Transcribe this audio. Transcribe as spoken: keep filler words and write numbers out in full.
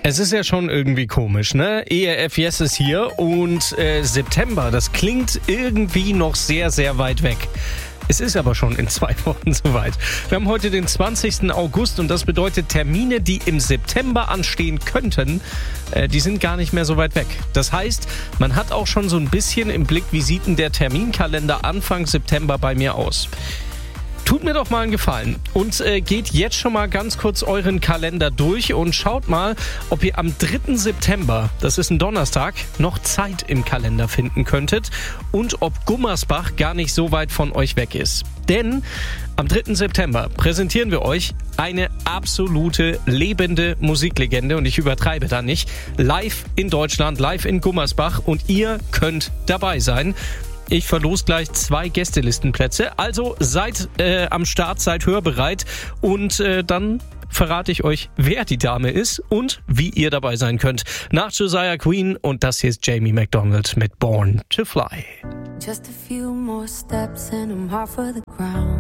Es ist ja schon irgendwie komisch, ne? E R F Yes ist hier und äh, September, das klingt irgendwie noch sehr, sehr weit weg. Es ist aber schon in zwei Wochen soweit. Wir haben heute den zwanzigsten August und das bedeutet, Termine, die im September anstehen könnten, äh, die sind gar nicht mehr so weit weg. Das heißt, man hat auch schon so ein bisschen im Blick, wie sieht denn der Terminkalender Anfang September bei mir aus. Tut mir doch mal einen Gefallen und äh, geht jetzt schon mal ganz kurz euren Kalender durch und schaut mal, ob ihr am dritten September, das ist ein Donnerstag, noch Zeit im Kalender finden könntet und ob Gummersbach gar nicht so weit von euch weg ist. Denn am dritten September präsentieren wir euch eine absolute lebende Musiklegende und ich übertreibe da nicht, live in Deutschland, live in Gummersbach und ihr könnt dabei sein. Ich verlose gleich zwei Gästelistenplätze, also seid äh, am Start, seid hörbereit und äh, dann verrate ich euch, wer die Dame ist und wie ihr dabei sein könnt. Nach Josiah Queen und das hier ist Jamie McDonald mit Born to Fly. Just a few more steps and I'm half of the ground.